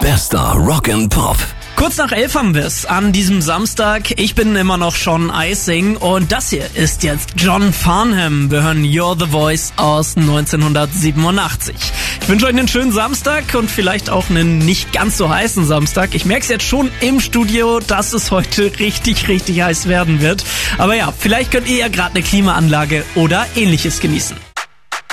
Bester Rock and Pop. Kurz nach 11 haben wir es an diesem Samstag. Ich bin immer noch Sean Icing und das hier ist jetzt John Farnham. Wir hören You're the Voice aus 1987. Ich wünsche euch einen schönen Samstag und vielleicht auch einen nicht ganz so heißen Samstag. Ich merke es jetzt schon im Studio, dass es heute richtig, richtig heiß werden wird. Aber ja, vielleicht könnt ihr ja gerade eine Klimaanlage oder ähnliches genießen.